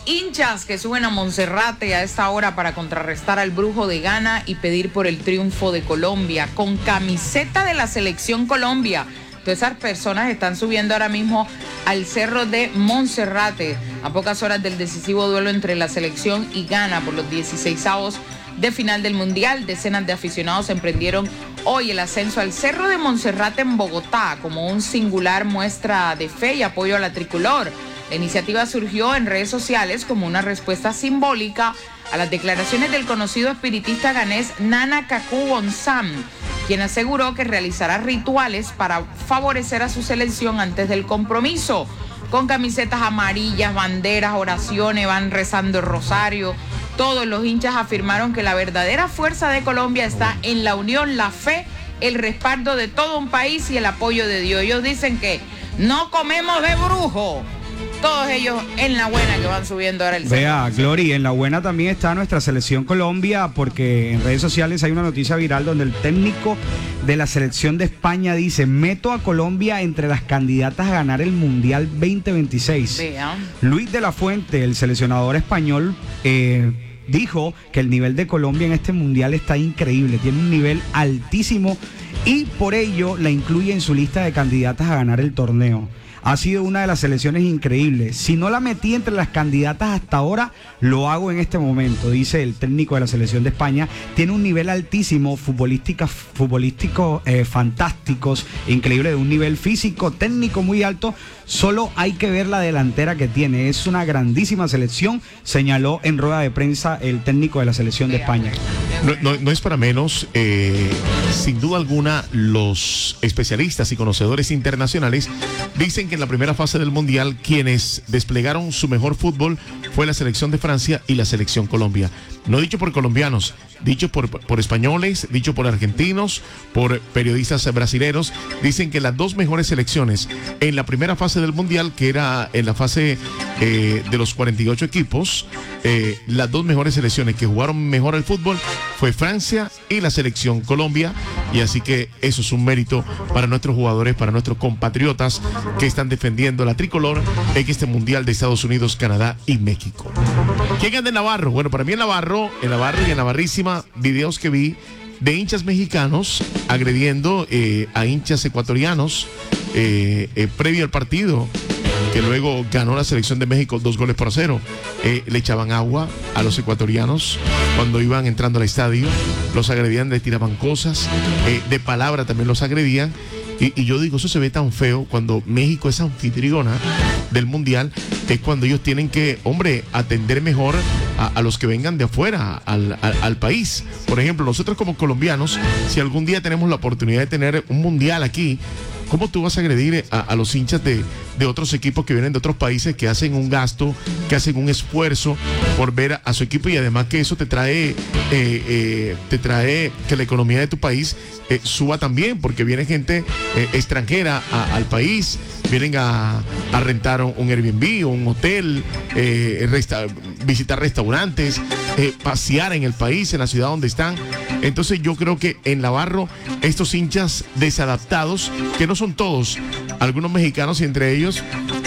hinchas que suben a Monserrate a esta hora para contrarrestar al Brujo de Ghana y pedir por el triunfo de Colombia con camiseta de la Selección Colombia. Todas esas personas están subiendo ahora mismo al cerro de Monserrate a pocas horas del decisivo duelo entre la selección y Ghana por los 16avos de final del Mundial. Decenas de aficionados emprendieron hoy el ascenso al Cerro de Monserrate en Bogotá como un singular muestra de fe y apoyo a la tricolor. La iniciativa surgió en redes sociales como una respuesta simbólica a las declaraciones del conocido espiritista ganés Nana Kaku Bonsam, quien aseguró que realizará rituales para favorecer a su selección antes del compromiso. Con camisetas amarillas, banderas, oraciones, van rezando el rosario. Todos los hinchas afirmaron que la verdadera fuerza de Colombia está en la unión, la fe, el respaldo de todo un país y el apoyo de Dios. Ellos dicen que no comemos de brujo. Todos ellos en la buena que van subiendo ahora el cerro. Vea, Glory, en la buena también está nuestra selección Colombia, porque en redes sociales hay una noticia viral donde el técnico de la selección de España dice: meto a Colombia entre las candidatas a ganar el Mundial 2026. Vea. Luis de la Fuente, el seleccionador español, dijo que el nivel de Colombia en este Mundial está increíble, tiene un nivel altísimo y por ello la incluye en su lista de candidatas a ganar el torneo. Ha sido una de las selecciones increíbles. Si no la metí entre las candidatas hasta ahora, lo hago en este momento, dice el técnico de la selección de España. Tiene un nivel altísimo, futbolístico fantásticos, increíble, de un nivel físico, técnico muy alto. Solo hay que ver la delantera que tiene. Es una grandísima selección, señaló en rueda de prensa el técnico de la selección de España. No es para menos, sin duda alguna, los especialistas y conocedores internacionales dicen que en la primera fase del Mundial quienes desplegaron su mejor fútbol fue la selección de Francia y la selección Colombia. No dicho por colombianos, dicho por españoles, dicho por argentinos, por periodistas brasileños. Dicen que las dos mejores selecciones en la primera fase del Mundial, que era en la fase de los 48 equipos, las dos mejores selecciones que jugaron mejor el fútbol fue Francia y la selección Colombia. Y así que eso es un mérito para nuestros jugadores, para nuestros compatriotas que están defendiendo la tricolor en este Mundial de Estados Unidos, Canadá y México. ¿Quién anda en Navarro? Bueno, para mí en Navarro y en Navarrísima, videos que vi de hinchas mexicanos agrediendo a hinchas ecuatorianos previo al partido, que luego ganó la selección de México 2-0. Le echaban agua a los ecuatorianos cuando iban entrando al estadio, los agredían, le tiraban cosas, de palabra también los agredían. Y yo digo, eso se ve tan feo cuando México es anfitriona del Mundial, es cuando ellos tienen que, atender mejor a los que vengan de afuera, al país. Por ejemplo, nosotros como colombianos, si algún día tenemos la oportunidad de tener un Mundial aquí, ¿cómo tú vas a agredir a los hinchas de otros equipos que vienen de otros países, que hacen un gasto, que hacen un esfuerzo por ver a su equipo, y además que eso te trae que la economía de tu país suba también, porque viene gente extranjera al país, vienen a rentar un Airbnb o un hotel, visitar restaurantes, pasear en el país, en la ciudad donde están. Entonces yo creo que en Navarro estos hinchas desadaptados, que no son todos, algunos mexicanos, y entre ellos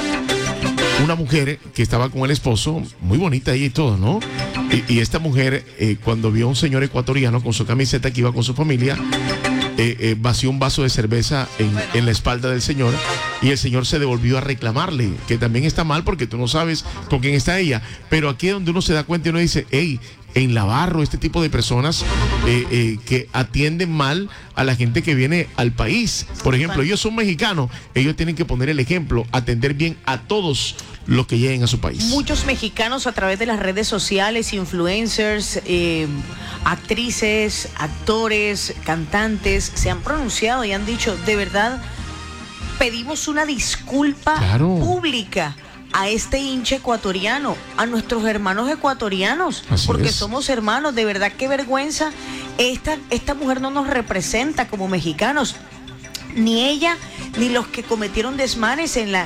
una mujer que estaba con el esposo, muy bonita ella y todo, ¿no? Y esta mujer, cuando vio a un señor ecuatoriano con su camiseta que iba con su familia, vació un vaso de cerveza en la espalda del señor, y el señor se devolvió a reclamarle, que también está mal porque tú no sabes con quién está ella. Pero aquí es donde uno se da cuenta y uno dice, hey, en Navarro este tipo de personas que atienden mal a la gente que viene al país. Por ejemplo, ellos son mexicanos, ellos tienen que poner el ejemplo, atender bien a todos los que lleguen a su país. Muchos mexicanos a través de las redes sociales, influencers, actrices, actores, cantantes, se han pronunciado y han dicho, de verdad, pedimos una disculpa pública a este hincha ecuatoriano, a nuestros hermanos ecuatorianos, porque somos hermanos. De verdad, qué vergüenza. Esta mujer no nos representa como mexicanos, ni ella ni los que cometieron desmanes en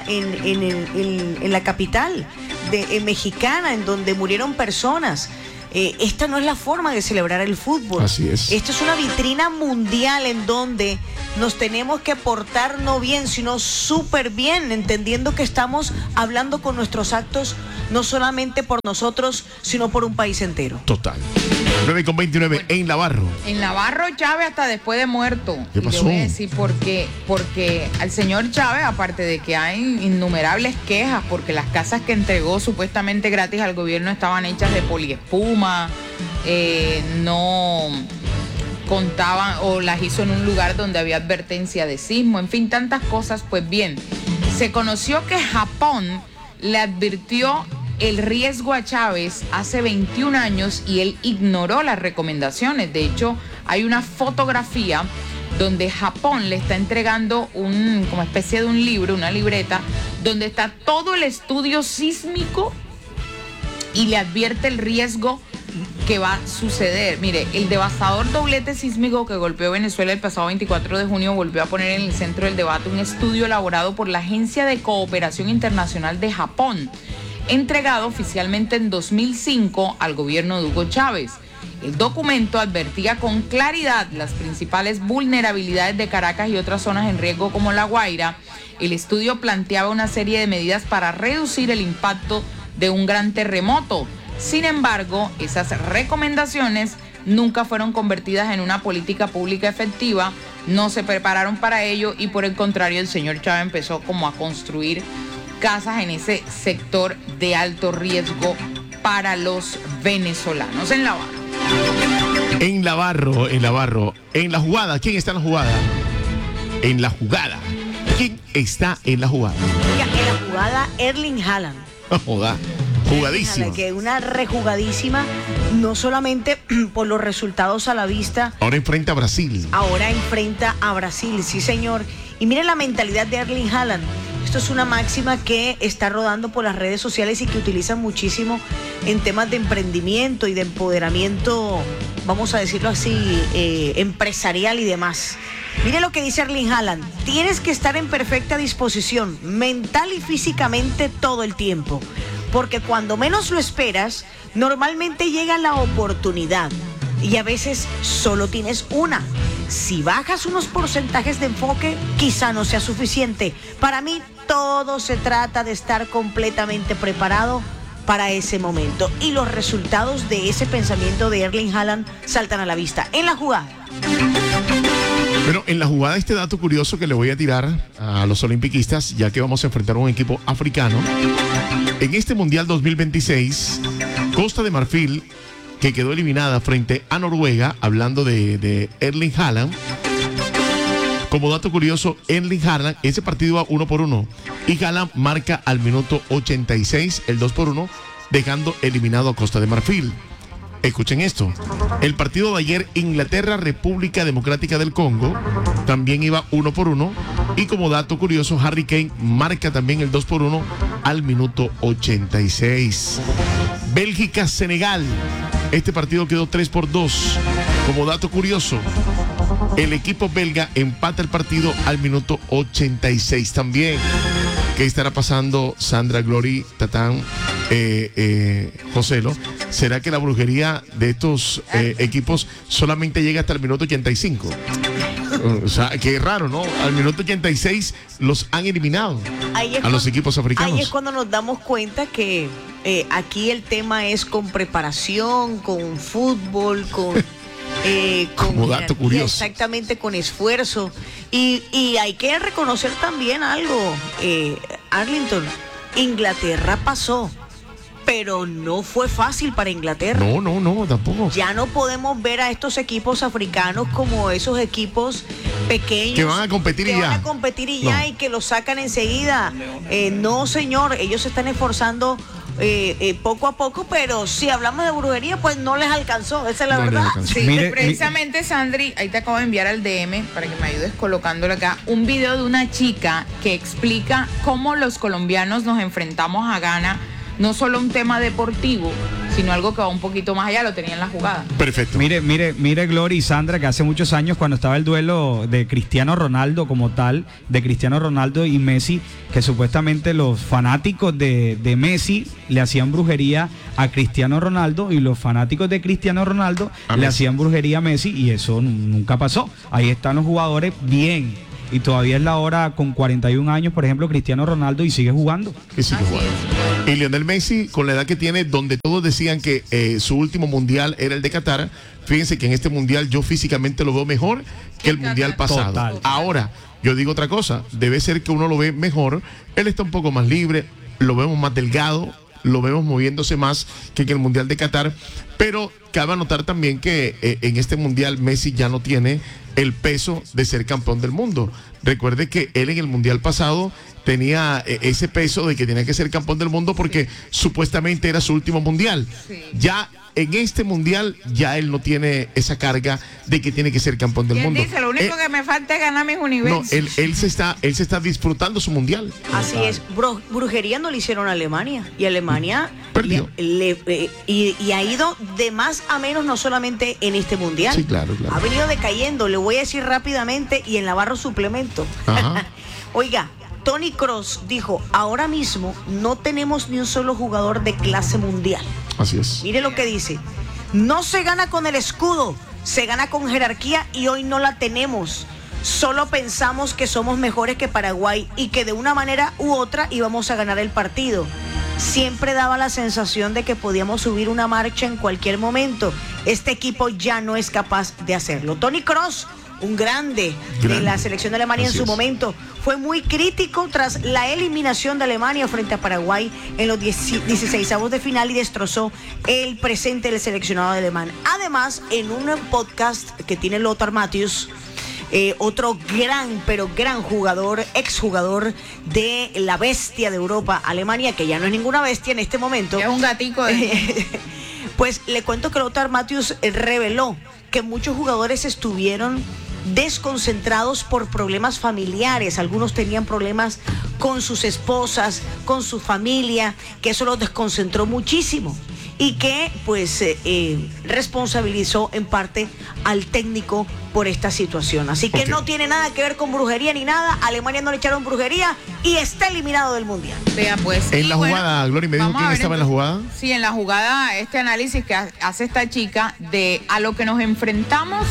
la capital mexicana, en donde murieron personas. Esta no es la forma de celebrar el fútbol. Así es. Esto es una vitrina mundial en donde nos tenemos que portar no bien, sino súper bien, entendiendo que estamos hablando con nuestros actos, no solamente por nosotros, sino por un país entero. Total. 9:29 en Navarro. En Navarro, Chávez hasta después de muerto. ¿Qué pasó? Y le voy a decir porque al señor Chávez, aparte de que hay innumerables quejas, porque las casas que entregó supuestamente gratis al gobierno estaban hechas de poliespuma, no contaban o las hizo en un lugar donde había advertencia de sismo, en fin, tantas cosas. Pues bien, se conoció que Japón le advirtió el riesgo a Chávez hace 21 años y él ignoró las recomendaciones. De hecho, hay una fotografía donde Japón le está entregando como especie de un libro, una libreta, donde está todo el estudio sísmico y le advierte el riesgo que va a suceder. Mire, el devastador doblete sísmico que golpeó Venezuela el pasado 24 de junio volvió a poner en el centro del debate un estudio elaborado por la Agencia de Cooperación Internacional de Japón, entregado oficialmente en 2005 al gobierno de Hugo Chávez. El documento advertía con claridad las principales vulnerabilidades de Caracas y otras zonas en riesgo como La Guaira. El estudio planteaba una serie de medidas para reducir el impacto de un gran terremoto. Sin embargo, esas recomendaciones nunca fueron convertidas en una política pública efectiva, no se prepararon para ello y por el contrario el señor Chávez empezó como a construir casas en ese sector de alto riesgo para los venezolanos. En Navarro. En la jugada, ¿quién está en la jugada? ¿Quién está en la jugada? En la jugada, Erling Haaland. Jugadísima. Que una rejugadísima, no solamente por los resultados a la vista. Ahora enfrenta a Brasil. Sí señor. Y miren la mentalidad de Erling Haaland. Esto es una máxima que está rodando por las redes sociales y que utilizan muchísimo en temas de emprendimiento y de empoderamiento, vamos a decirlo así, empresarial y demás. Mire lo que dice Erling Haaland: tienes que estar en perfecta disposición, mental y físicamente todo el tiempo, porque cuando menos lo esperas, normalmente llega la oportunidad y a veces solo tienes una. Si bajas unos porcentajes de enfoque, quizá no sea suficiente. Para mí, todo se trata de estar completamente preparado para ese momento. Y los resultados de ese pensamiento de Erling Haaland saltan a la vista en la jugada. Bueno, en la jugada, este dato curioso que le voy a tirar a los olimpiquistas, ya que vamos a enfrentar a un equipo africano. En este Mundial 2026, Costa de Marfil, que quedó eliminada frente a Noruega, hablando de Erling Haaland. Como dato curioso, Erling Haaland, ese partido va 1-1. Y Haaland marca al minuto 86 el 2-1, dejando eliminado a Costa de Marfil. Escuchen esto. El partido de ayer, Inglaterra-República Democrática del Congo, también iba 1-1. Y como dato curioso, Harry Kane marca también el 2-1 al minuto 86. Bélgica-Senegal. Este partido quedó 3-2. Como dato curioso, el equipo belga empata el partido al minuto 86 también. ¿Qué estará pasando, Sandra, Glory, Tatán, Joselo? ¿Será que la brujería de estos equipos solamente llega hasta el minuto 85? O sea, qué raro, ¿no? Al minuto 86 los han eliminado a los equipos africanos. Ahí es cuando nos damos cuenta que aquí el tema es con preparación, con fútbol, como dato curioso. Exactamente, con esfuerzo. Y hay que reconocer también algo, Arlington. Inglaterra pasó, pero no fue fácil para Inglaterra. No, tampoco. Ya no podemos ver a estos equipos africanos como esos equipos pequeños que van a competir y ya y que los sacan enseguida. No, señor, ellos se están esforzando poco a poco, pero si hablamos de brujería, pues no les alcanzó, esa es la verdad. Sí, precisamente, Sandri, ahí te acabo de enviar al DM para que me ayudes colocándolo acá, un video de una chica que explica cómo los colombianos nos enfrentamos a Ghana no solo un tema deportivo, sino algo que va un poquito más allá, lo tenía en la jugada. Perfecto. Mire, Gloria y Sandra, que hace muchos años cuando estaba el duelo de Cristiano Ronaldo como tal, de Cristiano Ronaldo y Messi, que supuestamente los fanáticos de Messi le hacían brujería a Cristiano Ronaldo y los fanáticos de Cristiano Ronaldo le hacían brujería a Messi, y eso nunca pasó. Ahí están los jugadores bien. Y todavía es la hora, con 41 años, por ejemplo, Cristiano Ronaldo, y sigue jugando. Y Lionel Messi, con la edad que tiene, donde todos decían que su último mundial era el de Qatar, fíjense que en este mundial yo físicamente lo veo mejor que el mundial pasado. Total. Ahora, yo digo otra cosa, debe ser que uno lo ve mejor, él está un poco más libre, lo vemos más delgado, lo vemos moviéndose más que en el mundial de Qatar, pero cabe anotar también que en este mundial Messi ya no tiene el peso de ser campeón del mundo. Recuerde que él en el mundial pasado tenía ese peso de que tenía que ser campeón del mundo porque supuestamente era su último mundial. Ya en este mundial ya él no tiene esa carga de que tiene que ser campeón del mundo. Dice, lo único que me falta es ganar mis universos. No, él se está disfrutando su mundial. Así es, brujería no le hicieron a Alemania, y Alemania perdió. Y ha ido de más a menos, no solamente en este mundial. Sí, claro. Ha venido decayendo, le voy a decir rápidamente, y en la barra suplemento. Oiga, Toni Kroos dijo, ahora mismo no tenemos ni un solo jugador de clase mundial. Así es. Mire lo que dice, no se gana con el escudo, se gana con jerarquía, y hoy no la tenemos. Solo pensamos que somos mejores que Paraguay y que de una manera u otra íbamos a ganar el partido. Siempre daba la sensación de que podíamos subir una marcha en cualquier momento. Este equipo ya no es capaz de hacerlo. Toni Kroos, un grande de la selección de Alemania en su momento, fue muy crítico tras la eliminación de Alemania frente a Paraguay en los 16avos de final, y destrozó el presente del seleccionado alemán. Además, en un podcast que tiene Lothar Matthäus, otro gran jugador, exjugador de la bestia de Europa, Alemania, que ya no es ninguna bestia en este momento. Es un gatico Pues le cuento que Lothar Matthäus reveló que muchos jugadores estuvieron desconcentrados por problemas familiares. Algunos tenían problemas con sus esposas, con su familia, que eso los desconcentró muchísimo, y que pues responsabilizó en parte al técnico por esta situación. Así que no tiene nada que ver con brujería ni nada. A Alemania no le echaron brujería y está eliminado del mundial. Vea pues. En la jugada, Gloria, ¿me dijo quién estaba en la jugada? Sí, en la jugada, este análisis que hace esta chica de a lo que nos enfrentamos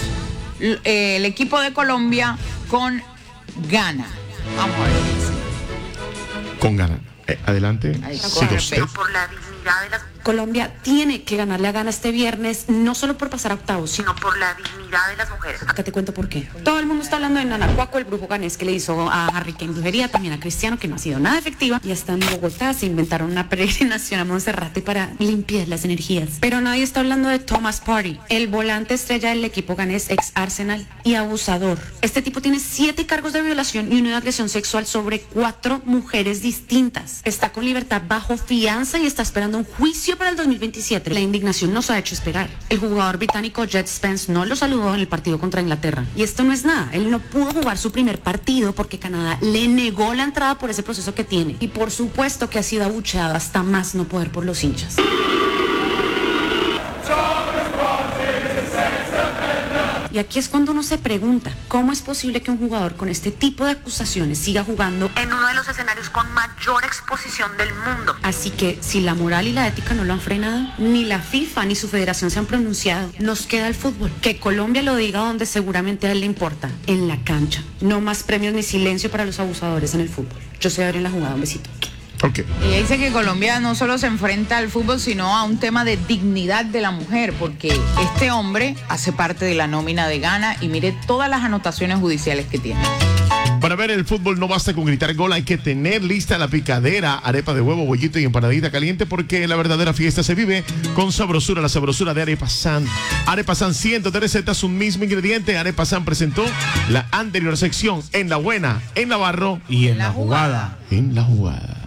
el equipo de Colombia con Ghana. Vamos a ver qué dice. Con Ghana. Adelante. Siga usted. Por la dignidad de las... Colombia tiene que ganarle a Ghana este viernes, no solo por pasar a octavos, sino por la dignidad de las mujeres. Acá te cuento por qué. Todo el mundo está hablando de Nana Cuaco, el brujo ganés que le hizo a Harry Kane brujería, también a Cristiano, que no ha sido nada efectiva, y hasta en Bogotá se inventaron una peregrinación a Monserrate para limpiar las energías. Pero nadie está hablando de Thomas Partey, el volante estrella del equipo ganés, ex Arsenal y abusador. Este tipo tiene 7 cargos de violación y una de agresión sexual sobre 4 mujeres distintas. Está con libertad bajo fianza y está esperando un juicio para el 2027. La indignación nos ha hecho esperar. El jugador británico Jet Spence no lo saludó en el partido contra Inglaterra. Y esto no es nada. Él no pudo jugar su primer partido porque Canadá le negó la entrada por ese proceso que tiene. Y por supuesto que ha sido abucheado hasta más no poder por los hinchas. Y aquí es cuando uno se pregunta, ¿cómo es posible que un jugador con este tipo de acusaciones siga jugando en uno de los escenarios con mayor exposición del mundo? Así que si la moral y la ética no lo han frenado, ni la FIFA ni su federación se han pronunciado, nos queda el fútbol. Que Colombia lo diga donde seguramente a él le importa, en la cancha. No más premios ni silencio para los abusadores en el fútbol. Yo soy Adriana Jugada, un besito. Okay. Ella dice que Colombia no solo se enfrenta al fútbol, sino a un tema de dignidad de la mujer, porque este hombre hace parte de la nómina de Ghana y mire todas las anotaciones judiciales que tiene. Para ver el fútbol no basta con gritar gol, hay que tener lista la picadera, arepa de huevo, bollito y empanadita caliente, porque la verdadera fiesta se vive con sabrosura, la sabrosura de Arepa San. Arepa San, 103 recetas, un mismo ingrediente. Arepa San presentó la anterior sección, En la Buena, en Navarro y en la jugada. En la jugada.